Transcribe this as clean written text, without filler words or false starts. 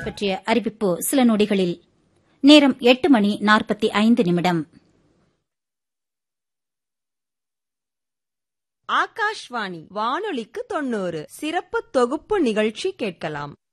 பற்றிய அறிவிப்பு சில நொடிகளில். நேரம் 8:45. ஆகாஷ்வாணி வானொலிக்கு 90 சிறப்பு தொகுப்பு நிகழ்ச்சி கேட்கலாம்.